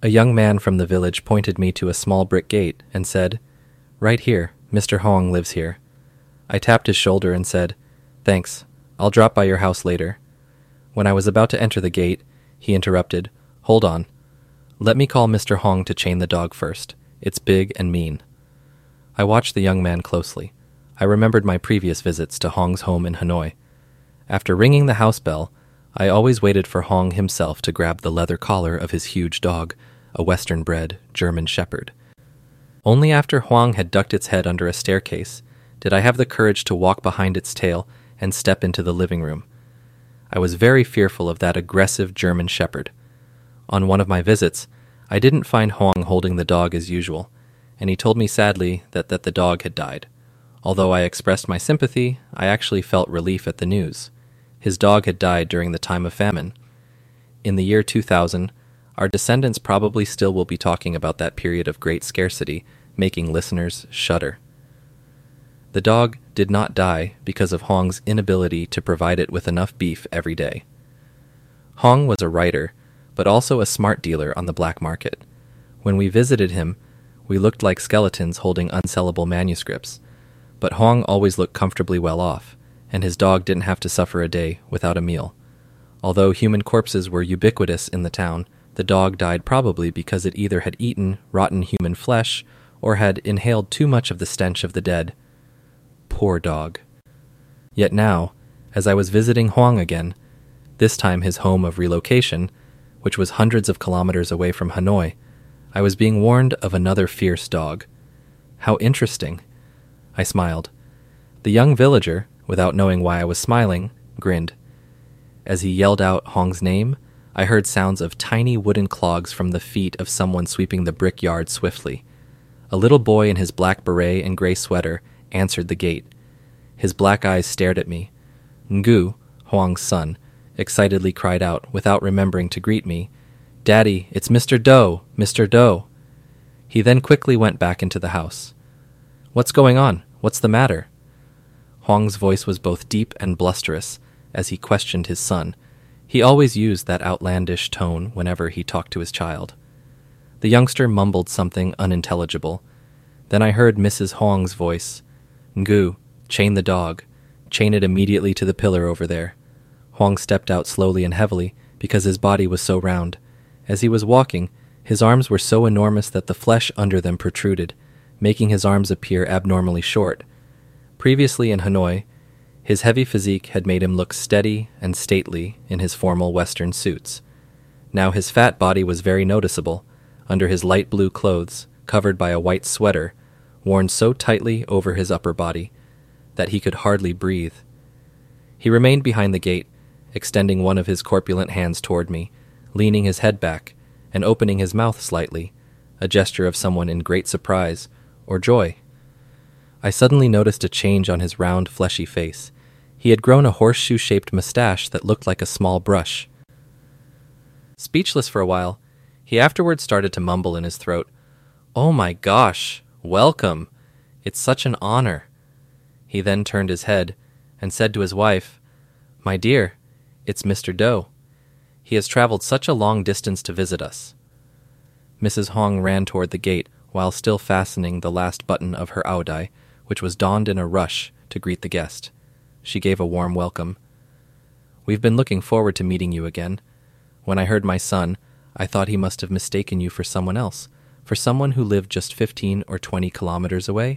A young man from the village pointed me to a small brick gate and said, "Right here, Mr. Hong lives here." I tapped his shoulder and said, "Thanks, I'll drop by your house later." When I was about to enter the gate, he interrupted, "Hold on. Let me call Mr. Hong to chain the dog first. It's big and mean." I watched the young man closely. I remembered my previous visits to Hong's home in Hanoi. After ringing the house bell, I always waited for Hong himself to grab the leather collar of his huge dog, a Western-bred German Shepherd. Only after Huang had ducked its head under a staircase did I have the courage to walk behind its tail and step into the living room. I was very fearful of that aggressive German Shepherd. On one of my visits, I didn't find Huang holding the dog as usual, and he told me sadly that the dog had died. Although I expressed my sympathy, I actually felt relief at the news. His dog had died during the time of famine. In the year 2000, our descendants probably still will be talking about that period of great scarcity, making listeners shudder. The dog did not die because of Hong's inability to provide it with enough beef every day. Hong was a writer, but also a smart dealer on the black market. When we visited him, we looked like skeletons holding unsellable manuscripts, but Hong always looked comfortably well off, and his dog didn't have to suffer a day without a meal. Although human corpses were ubiquitous in the town, the dog died probably because it either had eaten rotten human flesh or had inhaled too much of the stench of the dead. Poor dog. Yet now, as I was visiting Huang again, this time his home of relocation, which was hundreds of kilometers away from Hanoi, I was being warned of another fierce dog. How interesting. I smiled. The young villager, without knowing why I was smiling, grinned. As he yelled out Hong's name, I heard sounds of tiny wooden clogs from the feet of someone sweeping the brickyard swiftly. A little boy in his black beret and gray sweater answered the gate. His black eyes stared at me. Ngu, Huang's son, excitedly cried out without remembering to greet me, "Daddy, it's Mr. Doe, Mr. Doe." He then quickly went back into the house. "What's going on? What's the matter?" Huang's voice was both deep and blusterous as he questioned his son. He always used that outlandish tone whenever he talked to his child. The youngster mumbled something unintelligible. Then I heard Mrs. Huang's voice. "Ngu, chain the dog. Chain it immediately to the pillar over there." Huang stepped out slowly and heavily because his body was so round. As he was walking, his arms were so enormous that the flesh under them protruded, making his arms appear abnormally short. Previously in Hanoi, his heavy physique had made him look steady and stately in his formal Western suits. Now his fat body was very noticeable, under his light blue clothes, covered by a white sweater, worn so tightly over his upper body that he could hardly breathe. He remained behind the gate, extending one of his corpulent hands toward me, leaning his head back and opening his mouth slightly, a gesture of someone in great surprise or joy. I suddenly noticed a change on his round, fleshy face. He had grown a horseshoe-shaped mustache that looked like a small brush. Speechless for a while, he afterwards started to mumble in his throat, "Oh my gosh, welcome. It's such an honor." He then turned his head and said to his wife, "My dear, it's Mr. Doe. He has traveled such a long distance to visit us." Mrs. Hong ran toward the gate while still fastening the last button of her aodai, which was donned in a rush to greet the guest. She gave a warm welcome. "We've been looking forward to meeting you again. When I heard my son, I thought he must have mistaken you for someone else, for someone who lived just 15 or 20 kilometers away."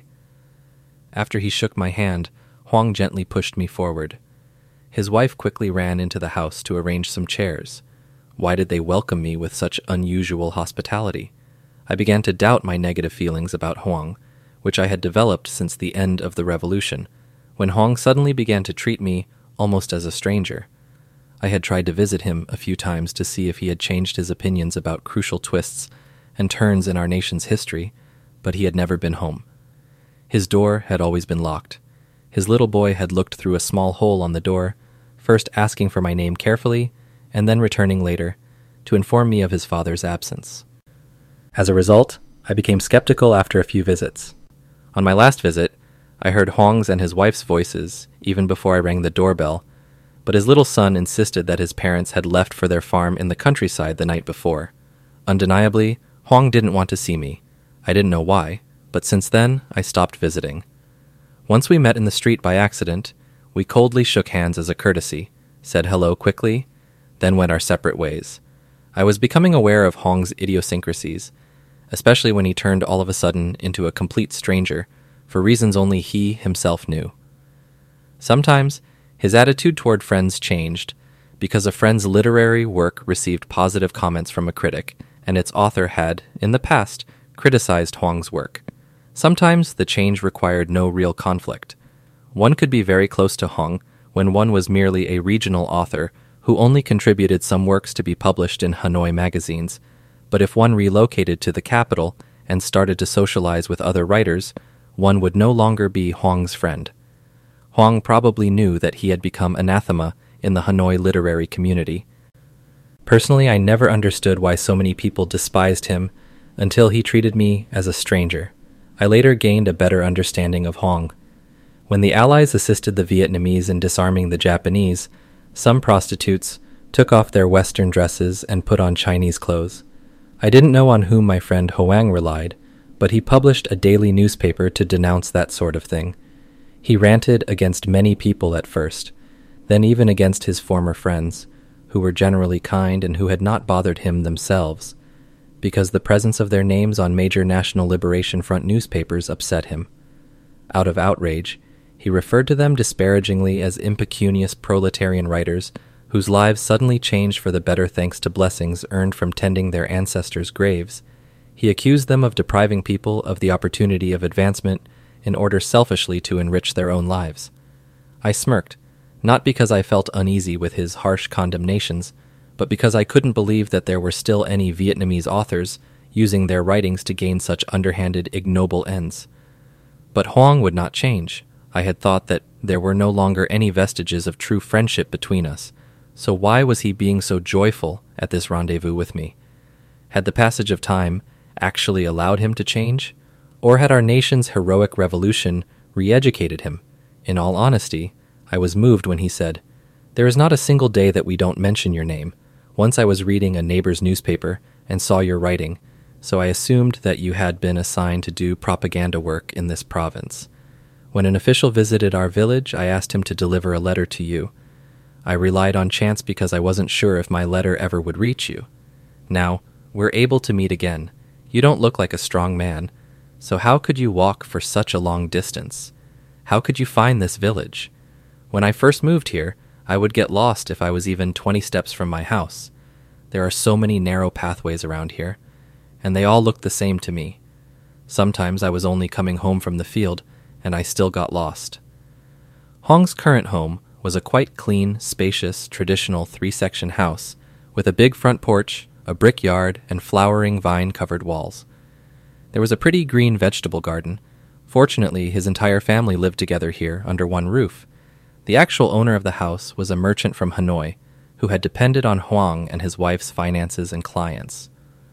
After he shook my hand, Huang gently pushed me forward. His wife quickly ran into the house to arrange some chairs. Why did they welcome me with such unusual hospitality? I began to doubt my negative feelings about Huang, which I had developed since the end of the revolution, when Huang suddenly began to treat me almost as a stranger. I had tried to visit him a few times to see if he had changed his opinions about crucial twists and turns in our nation's history, but he had never been home. His door had always been locked. His little boy had looked through a small hole on the door, first asking for my name carefully, and then returning later to inform me of his father's absence. As a result, I became skeptical after a few visits. On my last visit, I heard Huang's and his wife's voices even before I rang the doorbell, but his little son insisted that his parents had left for their farm in the countryside the night before. Undeniably, Huang didn't want to see me. I didn't know why, but since then, I stopped visiting. Once we met in the street by accident, we coldly shook hands as a courtesy, said hello quickly, then went our separate ways. I was becoming aware of Huang's idiosyncrasies, especially when he turned all of a sudden into a complete stranger, for reasons only he himself knew. Sometimes, his attitude toward friends changed, because a friend's literary work received positive comments from a critic, and its author had, in the past, criticized Huang's work. Sometimes the change required no real conflict. One could be very close to Huang when one was merely a regional author who only contributed some works to be published in Hanoi magazines, but if one relocated to the capital and started to socialize with other writers, one would no longer be Huang's friend. Huang probably knew that he had become anathema in the Hanoi literary community. Personally, I never understood why so many people despised him until he treated me as a stranger. I later gained a better understanding of Huang. When the Allies assisted the Vietnamese in disarming the Japanese, some prostitutes took off their Western dresses and put on Chinese clothes. I didn't know on whom my friend Hoang relied, but he published a daily newspaper to denounce that sort of thing. He ranted against many people at first, then even against his former friends, who were generally kind and who had not bothered him themselves, because the presence of their names on major National Liberation Front newspapers upset him. Out of outrage, he referred to them disparagingly as impecunious proletarian writers whose lives suddenly changed for the better thanks to blessings earned from tending their ancestors' graves. He accused them of depriving people of the opportunity of advancement in order selfishly to enrich their own lives. I smirked, not because I felt uneasy with his harsh condemnations, but because I couldn't believe that there were still any Vietnamese authors using their writings to gain such underhanded, ignoble ends. But Huang would not change. I had thought that there were no longer any vestiges of true friendship between us, so why was he being so joyful at this rendezvous with me? Had the passage of time actually allowed him to change? Or had our nation's heroic revolution re-educated him? In all honesty, I was moved when he said, "There is not a single day that we don't mention your name. Once I was reading a neighbor's newspaper and saw your writing, so I assumed that you had been assigned to do propaganda work in this province. When an official visited our village, I asked him to deliver a letter to you. I relied on chance because I wasn't sure if my letter ever would reach you. Now, we're able to meet again. You don't look like a strong man, so how could you walk for such a long distance? How could you find this village? When I first moved here, I would get lost if I was even 20 steps from my house. There are so many narrow pathways around here, and they all looked the same to me. Sometimes I was only coming home from the field, and I still got lost." Huang's current home was a quite clean, spacious, traditional 3-section house with a big front porch, a brick yard, and flowering vine-covered walls. There was a pretty green vegetable garden. Fortunately, his entire family lived together here under one roof. The actual owner of the house was a merchant from Hanoi who had depended on Huang and his wife's finances and clients.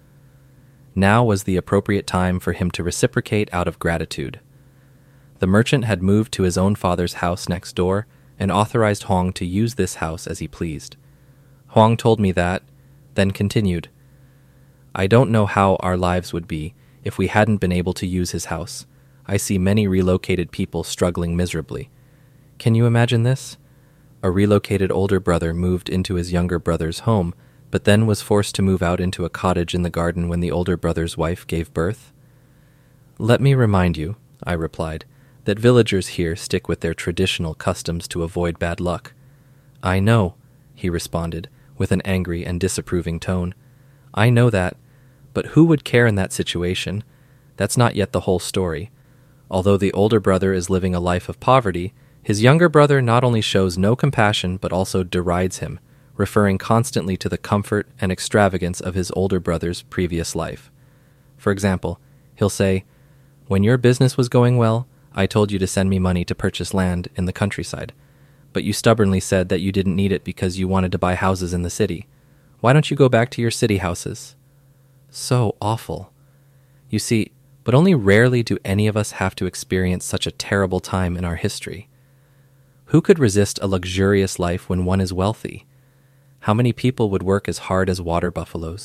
Now was the appropriate time for him to reciprocate out of gratitude. The merchant had moved to his own father's house next door and authorized Huang to use this house as he pleased. Huang told me that, then continued, "I don't know how our lives would be if we hadn't been able to use his house. I see many relocated people struggling miserably. Can you imagine this? A relocated older brother moved into his younger brother's home, but then was forced to move out into a cottage in the garden when the older brother's wife gave birth?" "Let me remind you," I replied, "that villagers here stick with their traditional customs to avoid bad luck." "I know," he responded, with an angry and disapproving tone. "I know that, but who would care in that situation? That's not yet the whole story. Although the older brother is living a life of poverty, his younger brother not only shows no compassion but also derides him, referring constantly to the comfort and extravagance of his older brother's previous life. For example, he'll say, 'When your business was going well, I told you to send me money to purchase land in the countryside, but you stubbornly said that you didn't need it because you wanted to buy houses in the city. Why don't you go back to your city houses?' So awful. You see, but only rarely do any of us have to experience such a terrible time in our history. Who could resist a luxurious life when one is wealthy? How many people would work as hard as water buffaloes?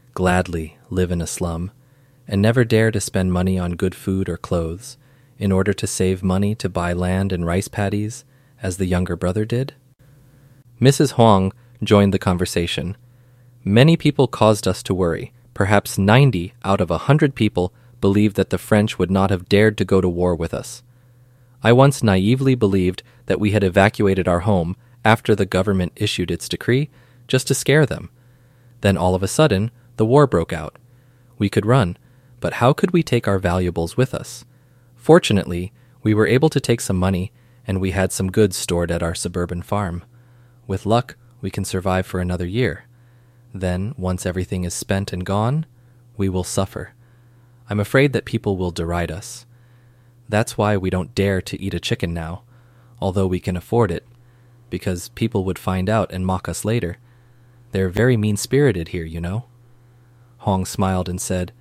gladly live in a slum, and never dare to spend money on good food or clothes, in order to save money to buy land and rice paddies, as the younger brother did? Mrs. Huang joined the conversation. Many people caused us to worry. Perhaps 90 out of 100 people believed that the French would not have dared to go to war with us. I once naively believed that we had evacuated our home after the government issued its decree just to scare them. Then all of a sudden, the war broke out. We could run, but how could we take our valuables with us? Fortunately, we were able to take some money, and we had some goods stored at our suburban farm. With luck, we can survive for another year. Then, once everything is spent and gone, we will suffer. I'm afraid that people will deride us. That's why we don't dare to eat a chicken now, although we can afford it, because people would find out and mock us later. They're very mean-spirited here, you know. Huang smiled and said,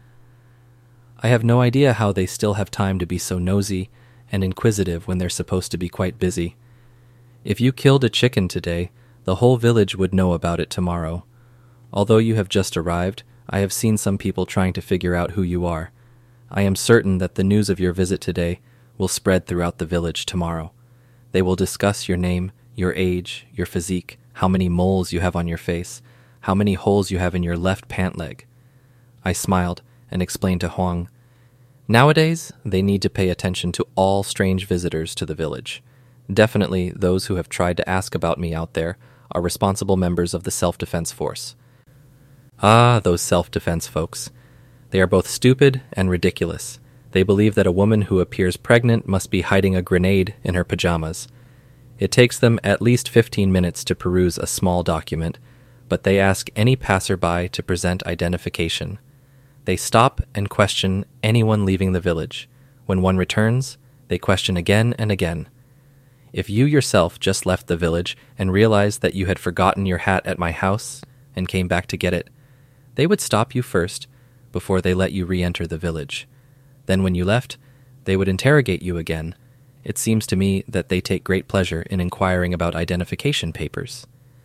I have no idea how they still have time to be so nosy and inquisitive when they're supposed to be quite busy. If you killed a chicken today, the whole village would know about it tomorrow. Although you have just arrived, I have seen some people trying to figure out who you are. I am certain that the news of your visit today will spread throughout the village tomorrow. They will discuss your name, your age, your physique, how many moles you have on your face, how many holes you have in your left pant leg. I smiled and explained to Huang, nowadays, they need to pay attention to all strange visitors to the village. Definitely those who have tried to ask about me out there are responsible members of the self-defense force. Ah, those self-defense folks. They are both stupid and ridiculous. They believe that a woman who appears pregnant must be hiding a grenade in her pajamas. It takes them at least 15 minutes to peruse a small document, but they ask any passerby to present identification. They stop and question anyone leaving the village. When one returns, they question again and again. If you yourself just left the village and realized that you had forgotten your hat at my house and came back to get it, they would stop you first before they let you re-enter the village. Then when you left, they would interrogate you again. It seems to me that they take great pleasure in inquiring about identification papers.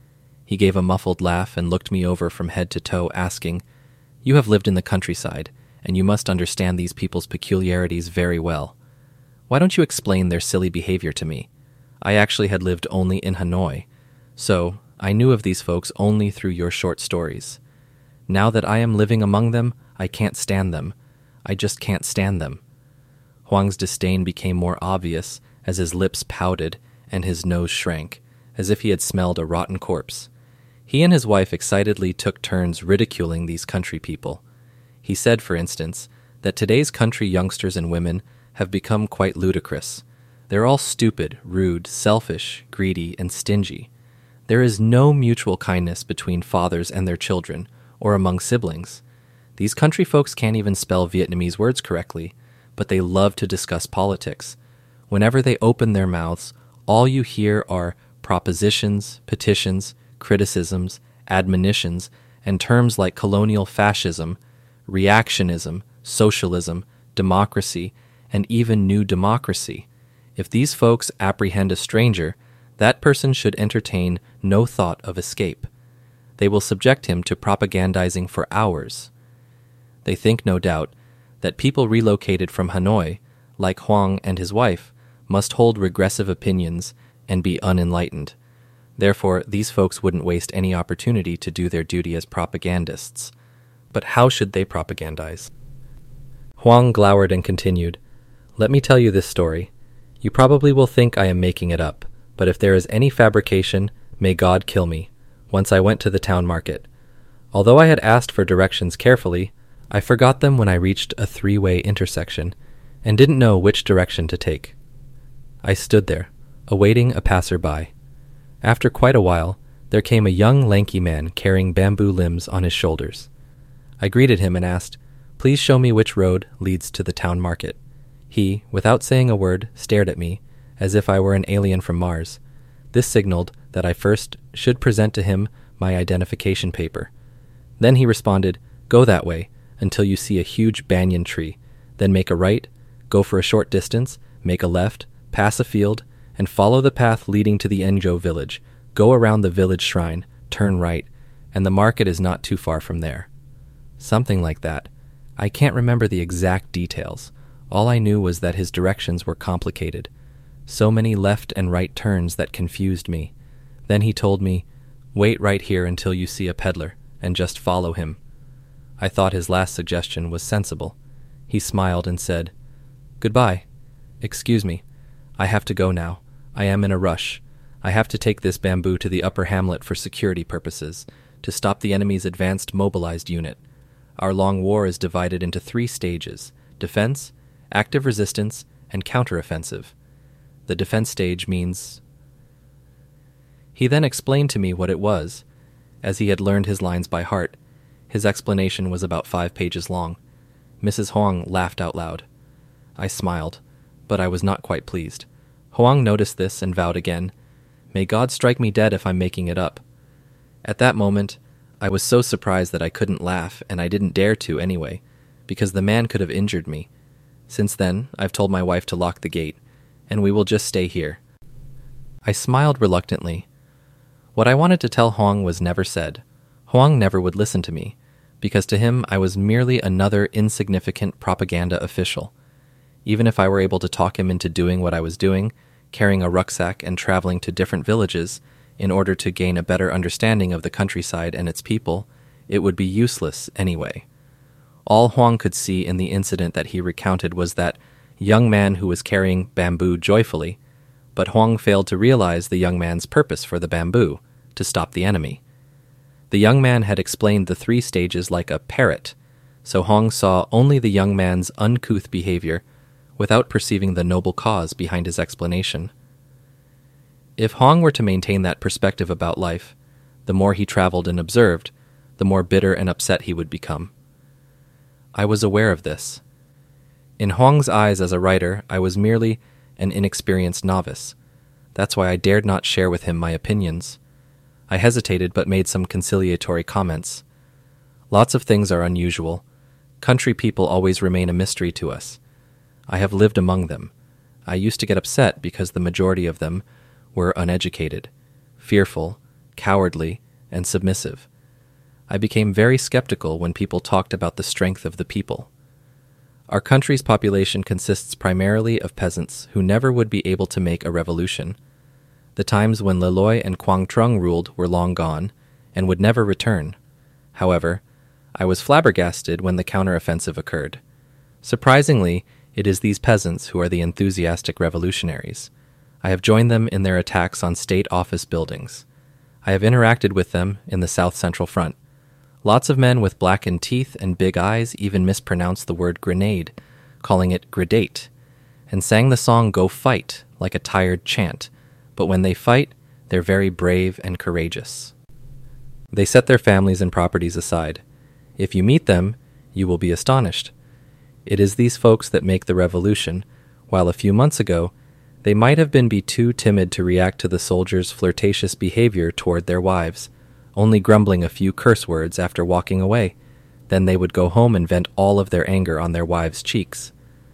He gave a muffled laugh and looked me over from head to toe, asking, You have lived in the countryside, and you must understand these people's peculiarities very well. Why don't you explain their silly behavior to me? I actually had lived only in Hanoi, so I knew of these folks only through your short stories. Now that I am living among them, I can't stand them. I just can't stand them. Huang's disdain became more obvious as his lips pouted and his nose shrank, as if he had smelled a rotten corpse. He and his wife excitedly took turns ridiculing these country people. He said, for instance, that today's country youngsters and women have become quite ludicrous. They're all stupid, rude, selfish, greedy, and stingy. There is no mutual kindness between fathers and their children, or among siblings. These country folks can't even spell Vietnamese words correctly, but they love to discuss politics. Whenever they open their mouths, all you hear are propositions, petitions, criticisms, admonitions, and terms like colonial fascism, reactionism, socialism, democracy, and even new democracy. If these folks apprehend a stranger, that person should entertain no thought of escape. They will subject him to propagandizing for hours. They think, no doubt, that people relocated from Hanoi, like Huang and his wife, must hold regressive opinions and be unenlightened. Therefore, these folks wouldn't waste any opportunity to do their duty as propagandists. But how should they propagandize? Huang glowered and continued, Let me tell you this story. You probably will think I am making it up, but if there is any fabrication, may God kill me. Once I went to the town market. Although I had asked for directions carefully, I forgot them when I reached a 3-way intersection and didn't know which direction to take. I stood there, awaiting a passer-by. After quite a while, there came a young, lanky man carrying bamboo limbs on his shoulders. I greeted him and asked, Please show me which road leads to the town market. He, without saying a word, stared at me, as if I were an alien from Mars. This signaled that I first should present to him my identification paper. Then he responded, Go that way, until you see a huge banyan tree. Then make a right, go for a short distance, make a left, pass a field, and follow the path leading to the Enjo village. Go around the village shrine, turn right, and the market is not too far from there. Something like that. I can't remember the exact details. All I knew was that his directions were complicated. So many left and right turns that confused me. Then he told me, "Wait right here until you see a peddler, and just follow him." I thought his last suggestion was sensible. He smiled and said, "Goodbye. Excuse me. I have to go now. I am in a rush. I have to take this bamboo to the upper hamlet for security purposes, to stop the enemy's advanced mobilized unit. Our long war is divided into 3 stages: defense, active resistance, and counteroffensive. The defense stage means..." He then explained to me what it was. As he had learned his lines by heart, his explanation was about 5 pages long. Mrs. Huang laughed out loud. I smiled, but I was not quite pleased. Huang noticed this and vowed again, "May God strike me dead if I'm making it up." At that moment, I was so surprised that I couldn't laugh, and I didn't dare to anyway, because the man could have injured me. Since then, I've told my wife to lock the gate, and we will just stay here. I smiled reluctantly. What I wanted to tell Huang was never said. Huang never would listen to me, because to him I was merely another insignificant propaganda official. Even if I were able to talk him into doing what I was doing, carrying a rucksack and traveling to different villages in order to gain a better understanding of the countryside and its people, it would be useless anyway. All Huang could see in the incident that he recounted was that young man who was carrying bamboo joyfully, but Huang failed to realize the young man's purpose for the bamboo, to stop the enemy. The young man had explained the 3 stages like a parrot, so Huang saw only the young man's uncouth behavior without perceiving the noble cause behind his explanation. If Huang were to maintain that perspective about life, the more he traveled and observed, the more bitter and upset he would become. I was aware of this. In Huang's eyes as a writer, I was merely an inexperienced novice. That's why I dared not share with him my opinions. I hesitated but made some conciliatory comments. Lots of things are unusual. Country people always remain a mystery to us. I have lived among them. I used to get upset because the majority of them were uneducated, fearful, cowardly, and submissive. I became very skeptical when people talked about the strength of the people. Our country's population consists primarily of peasants who never would be able to make a revolution. The times when Le Loi and Quang Trung ruled were long gone and would never return. However, I was flabbergasted when the counteroffensive occurred. Surprisingly, it is these peasants who are the enthusiastic revolutionaries. I have joined them in their attacks on state office buildings. I have interacted with them in the South Central Front. Lots of men with blackened teeth and big eyes even mispronounced the word grenade, calling it gredate, and sang the song Go Fight like a tired chant, but when they fight, they're very brave and courageous. They set their families and properties aside. If you meet them, you will be astonished. It is these folks that make the revolution, while a few months ago, they might have been too timid to react to the soldiers' flirtatious behavior toward their wives, only grumbling a few curse words after walking away. Then they would go home and vent all of their anger on their wives' cheeks.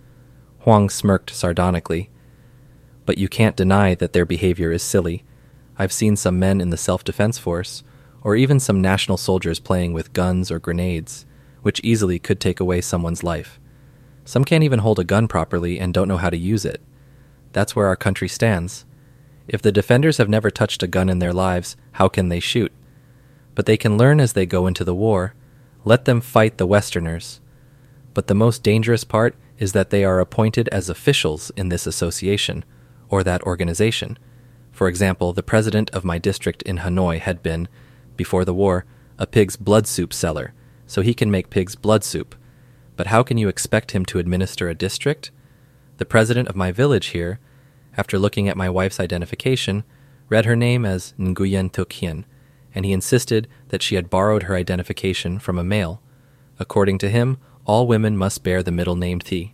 Huang smirked sardonically. But you can't deny that their behavior is silly. I've seen some men in the self-defense force, or even some national soldiers playing with guns or grenades, which easily could take away someone's life. Some can't even hold a gun properly and don't know how to use it. That's where our country stands. If the defenders have never touched a gun in their lives, how can they shoot? But they can learn as they go into the war. Let them fight the Westerners. But the most dangerous part is that they are appointed as officials in this association, or that organization. For example, the president of my district in Hanoi had been, before the war, a pig's blood soup seller, so he can make pig's blood soup. But how can you expect him to administer a district? The president of my village here, after looking at my wife's identification, read her name as Nguyen Tuk Hien, and he insisted that she had borrowed her identification from a male. According to him, all women must bear the middle name Thi.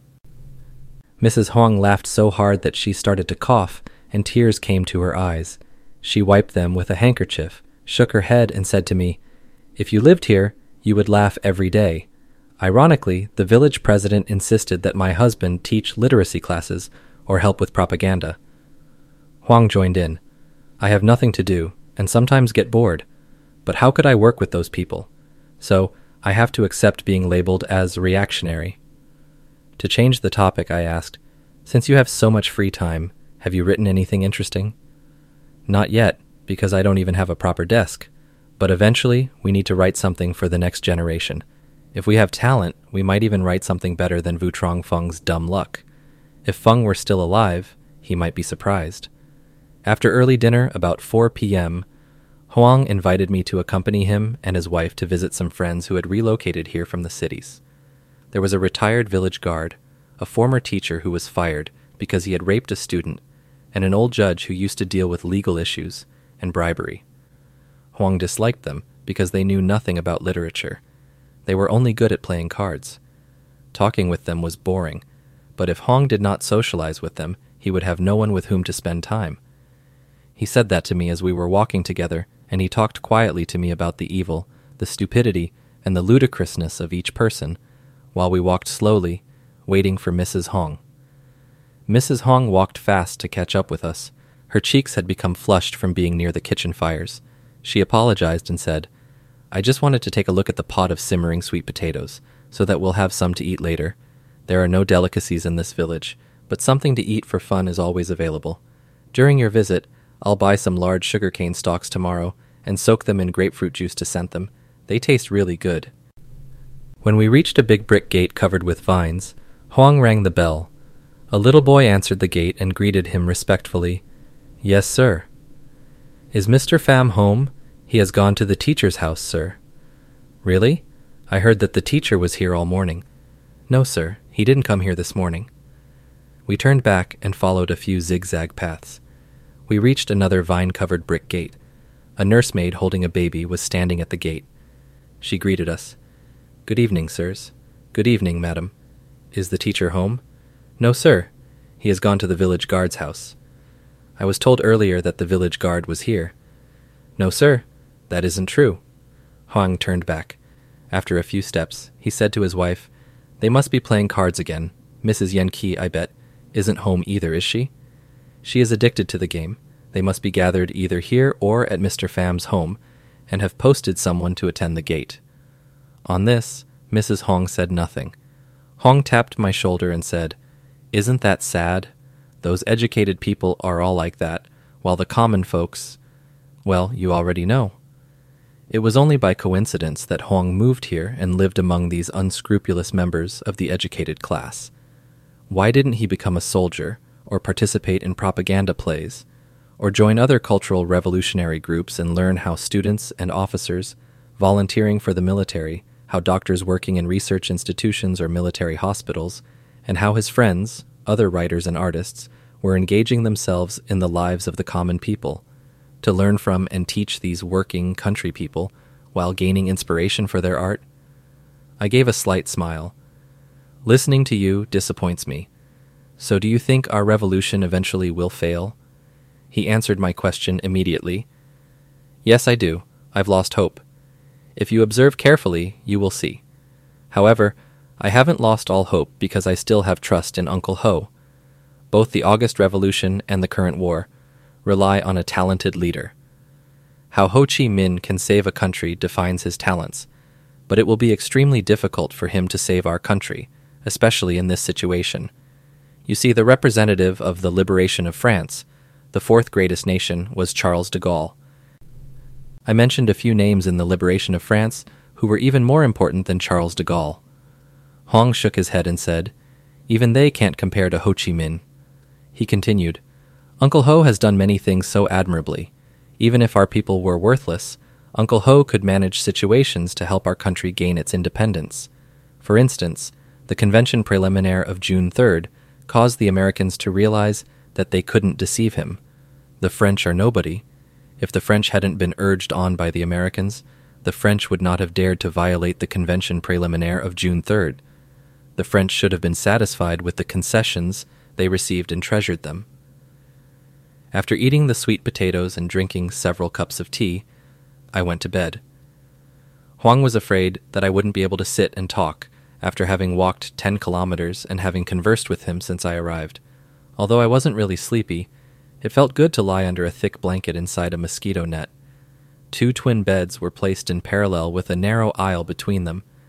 Mrs. Huang laughed so hard that she started to cough, and tears came to her eyes. She wiped them with a handkerchief, shook her head, and said to me, "If you lived here, you would laugh every day." Ironically, the village president insisted that my husband teach literacy classes or help with propaganda. Huang joined in. "I have nothing to do, and sometimes get bored. But how could I work with those people? So I have to accept being labeled as reactionary. To change the topic, I asked, "Since you have so much free time, have you written anything interesting?" "Not yet, because I don't even have a proper desk. But eventually, we need to write something for the next generation. If we have talent, we might even write something better than Vutrong Feng's dumb luck. If Feng were still alive, he might be surprised." After early dinner, about 4 p.m., Huang invited me to accompany him and his wife to visit some friends who had relocated here from the cities. There was a retired village guard, a former teacher who was fired because he had raped a student, and an old judge who used to deal with legal issues and bribery. Huang disliked them because they knew nothing about literature. They were only good at playing cards. Talking with them was boring, but if Huang did not socialize with them, he would have no one with whom to spend time. He said that to me as we were walking together, and he talked quietly to me about the evil, the stupidity, and the ludicrousness of each person, while we walked slowly, waiting for Mrs. Hong. Mrs. Hong walked fast to catch up with us. Her cheeks had become flushed from being near the kitchen fires. She apologized and said, "I just wanted to take a look at the pot of simmering sweet potatoes, so that we'll have some to eat later. There are no delicacies in this village, but something to eat for fun is always available. During your visit, I'll buy some large sugarcane stalks tomorrow and soak them in grapefruit juice to scent them. They taste really good." When we reached a big brick gate covered with vines, Huang rang the bell. A little boy answered the gate and greeted him respectfully. "Yes, sir." "Is Mr. Pham home? He has gone to the teacher's house, sir." "Really? I heard that the teacher was here all morning." "No, sir. He didn't come here this morning." We turned back and followed a few zigzag paths. We reached another vine-covered brick gate. A nursemaid holding a baby was standing at the gate. She greeted us. "Good evening, sirs." "Good evening, madam." "Is the teacher home?" "No, sir. He has gone to the village guard's house." "I was told earlier that the village guard was here." "No, sir. That isn't true." Huang turned back. After a few steps, he said to his wife, "They must be playing cards again. Mrs. Yenki, I bet, isn't home either, is she? She is addicted to the game. They must be gathered either here or at Mr. Pham's home, and have posted someone to attend the gate." On this, Mrs. Hong said nothing. Hong tapped my shoulder and said, "Isn't that sad? Those educated people are all like that, while the common folks, well, you already know." It was only by coincidence that Huang moved here and lived among these unscrupulous members of the educated class. Why didn't he become a soldier, or participate in propaganda plays, or join other cultural revolutionary groups and learn how students and officers, volunteering for the military, how doctors working in research institutions or military hospitals, and how his friends, other writers and artists, were engaging themselves in the lives of the common people, to learn from and teach these working country people while gaining inspiration for their art? I gave a slight smile. "Listening to you disappoints me. So do you think our revolution eventually will fail?" He answered my question immediately. "Yes, I do. I've lost hope. If you observe carefully, you will see. However, I haven't lost all hope because I still have trust in Uncle Ho. Both the August Revolution and the current war rely on a talented leader. How Ho Chi Minh can save a country defines his talents, but it will be extremely difficult for him to save our country, especially in this situation. You see, the representative of the liberation of France, the fourth greatest nation, was Charles de Gaulle. I mentioned a few names in the liberation of France who were even more important than Charles de Gaulle. Hong shook his head and said, "Even they can't compare to Ho Chi Minh." He continued, "Uncle Ho has done many things so admirably. Even if our people were worthless, Uncle Ho could manage situations to help our country gain its independence. For instance, the Convention Preliminaire of June 3rd caused the Americans to realize that they couldn't deceive him. The French are nobody. If the French hadn't been urged on by the Americans, the French would not have dared to violate the Convention Preliminaire of June 3rd. The French should have been satisfied with the concessions they received and treasured them." After eating the sweet potatoes and drinking several cups of tea, I went to bed. Huang was afraid that I wouldn't be able to sit and talk after having walked 10 kilometers and having conversed with him since I arrived. Although I wasn't really sleepy, it felt good to lie under a thick blanket inside a mosquito net. 2 twin beds were placed in parallel with a narrow aisle between them,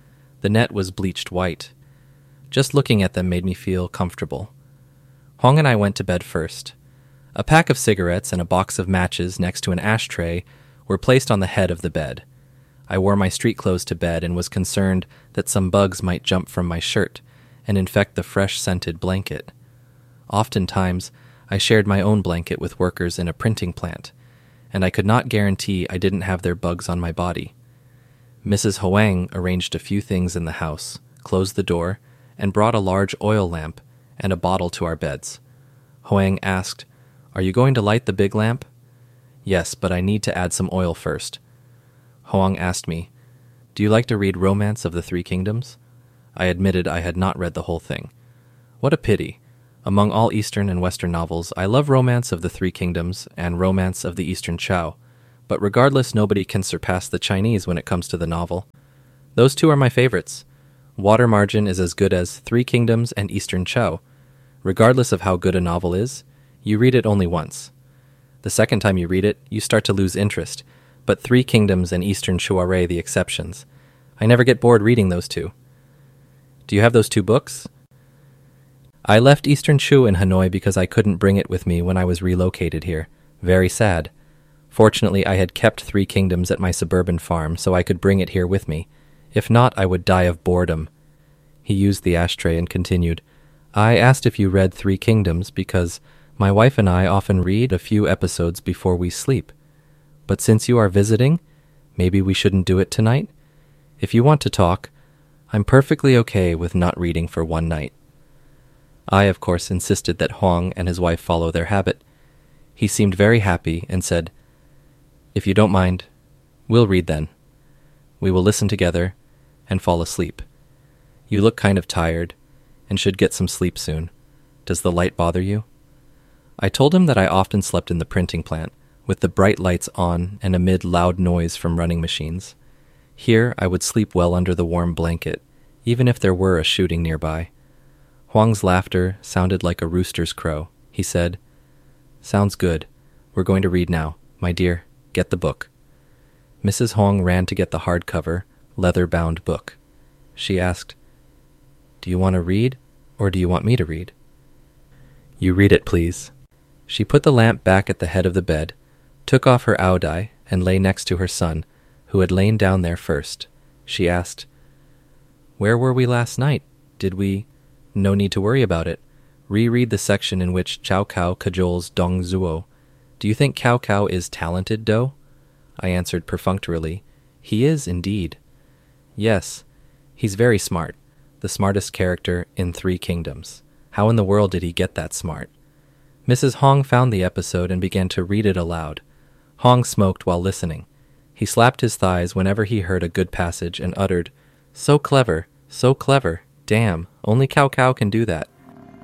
The net was bleached white. Just looking at them made me feel comfortable. Hong and I went to bed first. A pack of cigarettes and a box of matches next to an ashtray were placed on the head of the bed. I wore my street clothes to bed and was concerned that some bugs might jump from my shirt and infect the fresh-scented blanket. Oftentimes, I shared my own blanket with workers in a printing plant, and I could not guarantee I didn't have their bugs on my body. Mrs. Hoang arranged a few things in the house, closed the door, and brought a large oil lamp and a bottle to our beds. Hoang asked, "Are you going to light the big lamp?" "Yes, but I need to add some oil first." Hoang asked me, "Do you like to read Romance of the Three Kingdoms?" I admitted I had not read the whole thing. What a pity. Among all Eastern and Western novels, I love Romance of the Three Kingdoms and Romance of the Eastern Chao, but regardless, nobody can surpass the Chinese when it comes to the novel. Those two are my favorites. Water Margin is as good as Three Kingdoms and Eastern Chao. Regardless of how good a novel is, you read it only once. The second time you read it, you start to lose interest, but Three Kingdoms and Eastern Chao are the exceptions. I never get bored reading those two. Do you have those two books? I left Eastern Chao in Hanoi because I couldn't bring it with me when I was relocated here. Very sad. Fortunately, I had kept Three Kingdoms at my suburban farm, so I could bring it here with me. If not, I would die of boredom. He used the ashtray and continued, "I asked if you read Three Kingdoms because my wife and I often read a few episodes before we sleep. But since you are visiting, maybe we shouldn't do it tonight? If you want to talk, I'm perfectly okay with not reading for one night." I, of course, insisted that Hoang and his wife follow their habit. He seemed very happy and said, "If you don't mind, we'll read then. We will listen together and fall asleep. You look kind of tired and should get some sleep soon. Does the light bother you?" I told him that I often slept in the printing plant, with the bright lights on and amid loud noise from running machines. Here I would sleep well under the warm blanket, even if there were a shooting nearby. Huang's laughter sounded like a rooster's crow. He said, "Sounds good. We're going to read now. My dear, get the book." Mrs. Hoang ran to get the hardcover, leather-bound book. She asked, "Do you want to read, or do you want me to read?" "You read it, please." She put the lamp back at the head of the bed, took off her aodai, and lay next to her son, who had lain down there first. She asked, "Where were we last night? Did we—" "No need to worry about it. Reread the section in which Cao Cao cajoles Dong Zhuo. Do you think Cao Cao is talented, Do?" I answered perfunctorily, "He is indeed." "Yes, he's very smart. The smartest character in Three Kingdoms. How in the world did he get that smart?" Mrs. Hoang found the episode and began to read it aloud. Hoang smoked while listening. He slapped his thighs whenever he heard a good passage and uttered, "So clever, damn, only Cao Cao can do that."